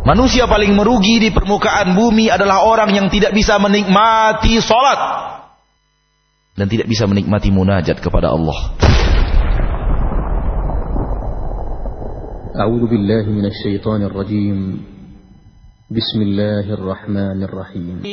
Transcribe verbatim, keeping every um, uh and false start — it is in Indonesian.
Manusia paling merugi di permukaan bumi adalah orang yang tidak bisa menikmati salat dan tidak bisa menikmati munajat kepada Allah. A'udzu billahi minasy syaithanir rajim. Bismillahirrahmanirrahim.